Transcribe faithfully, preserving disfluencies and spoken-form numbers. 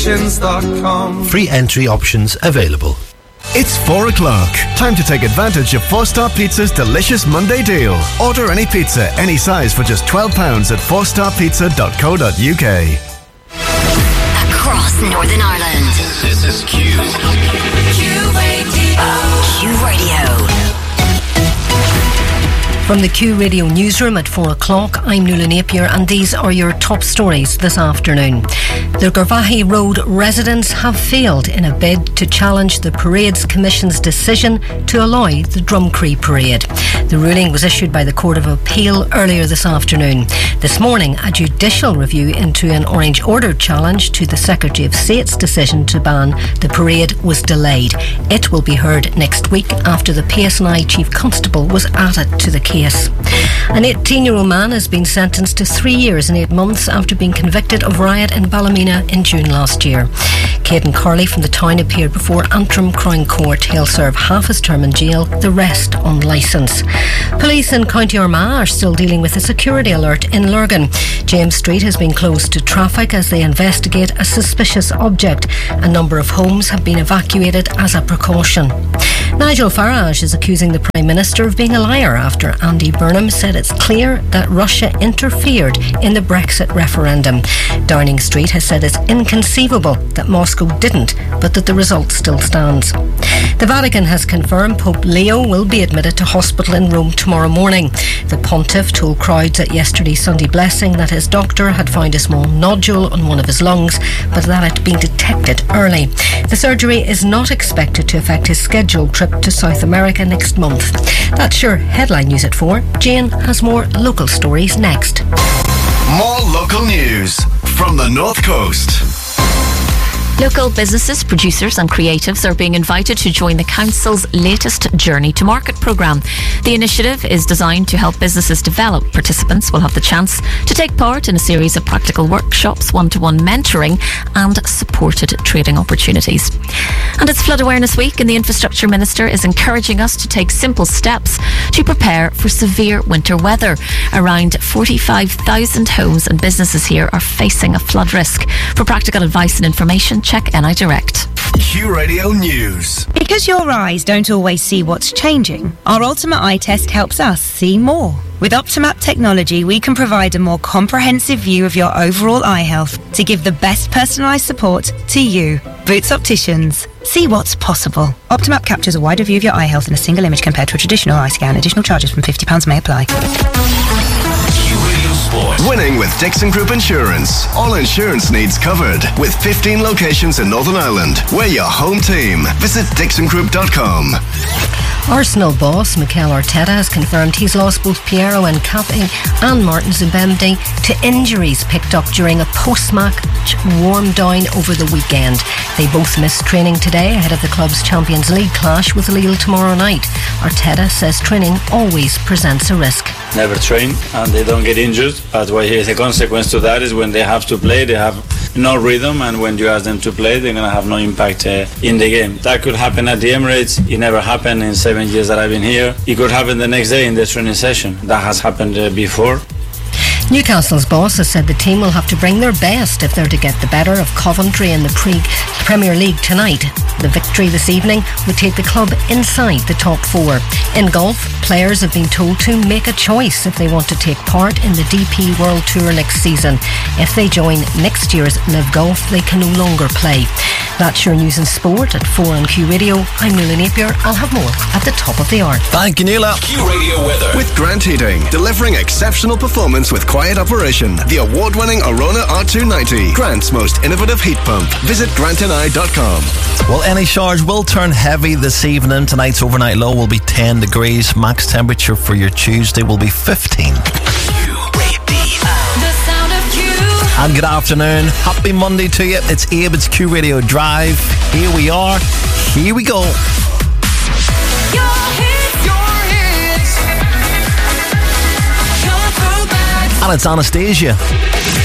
opticians dot com. Free entry options available. It's four o'clock. Time to take advantage of Four Star Pizza's delicious Monday deal. Order any pizza, any size for just twelve pounds at four star pizza dot co dot U K. Across Northern Ireland. This is Q. Q Radio. Q Radio. From the Q Radio newsroom at four o'clock, I'm Nuala Napier and these are your top stories this afternoon. The Garvaghey Road residents have failed in a bid to challenge the Parades Commission's decision to allow the Drumcree Parade. The ruling was issued by the Court of Appeal earlier this afternoon. This morning, a judicial review into an Orange Order challenge to the Secretary of State's decision to ban the parade was delayed. It will be heard next week after the P S N I Chief Constable was added to the case. An eighteen-year-old man has been sentenced to three years and eight months after being convicted of riot in Ballymena in June last year. Caden Carley from the town appeared before Antrim Crown Court. He'll serve half his term in jail, the rest on licence. Police in County Armagh are still dealing with a security alert in Lurgan. James Street has been closed to traffic as they investigate a suspicious object. A number of homes have been evacuated as a precaution. Nigel Farage is accusing the Prime Minister of being a liar after Andy Burnham said it's clear that Russia interfered in the Brexit referendum. Downing Street has said it's inconceivable that Moscow didn't, but that the result still stands. The Vatican has confirmed Pope Leo will be admitted to hospital in Rome tomorrow morning. The Pontiff told crowds at yesterday's Sunday blessing that his doctor had found a small nodule on one of his lungs, but that it had been detected early. The surgery is not expected to affect his scheduled trip to South America next month. That's your headline news at four. Jane has more local stories next. More local news from the North Coast. Local businesses, producers and creatives are being invited to join the Council's latest Journey to Market programme. The initiative is designed to help businesses develop. Participants will have the chance to take part in a series of practical workshops, one-to-one mentoring and supported trading opportunities. And it's Flood Awareness Week and the Infrastructure Minister is encouraging us to take simple steps to prepare for severe winter weather. Around forty-five thousand homes and businesses here are facing a flood risk. For practical advice and information, check N I Direct. Q Radio News. Because your eyes don't always see what's changing, our Ultimate Eye Test helps us see more. With Optimap technology, we can provide a more comprehensive view of your overall eye health to give the best personalised support to you. Boots Opticians. See what's possible. Optimap captures a wider view of your eye health in a single image compared to a traditional eye scan. Additional charges from fifty pounds may apply. Winning with Dixon Group Insurance. All insurance needs covered. With fifteen locations in Northern Ireland. We're your home team. Visit dixon group dot com. Arsenal boss Mikel Arteta has confirmed he's lost both Piero Nketiah and Martin Zubimendi to injuries picked up during a post-match warm down over the weekend. They both missed training today ahead of the club's Champions League clash with Lille tomorrow night. Arteta says training always presents a risk. Never train and they don't get injured, but what is the consequence to that is when they have to play, they have no rhythm, and when you ask them to play, they're going to have no impact uh, in the game. That could happen at the Emirates. It never happened in seven years that I've been here. It could happen the next day in the training session. That has happened uh, before. Newcastle's boss has said the team will have to bring their best if they're to get the better of Coventry in the pre- Premier League tonight. The victory this evening would take the club inside the top four. In golf, players have been told to make a choice if they want to take part in the D P World Tour next season. If they join next year's Live Golf, they can no longer play. That's your news and sport at four on Q Radio. I'm Nuala Napier. I'll have more at the top of the hour. Thank you, Nuala. Q Radio weather. With Grant Heating, delivering exceptional performance with quiet operation. The award-winning Arona R two ninety, Grant's most innovative heat pump. Visit grant and i dot com. Well, any showers will turn heavy this evening. Tonight's overnight low will be ten degrees. Max temperature for your Tuesday will be fifteen. And good afternoon. Happy Monday to you. It's Abe. It's Q Radio Drive. Here we are. Here we go. Your hits, your hits. And it's Anastasia.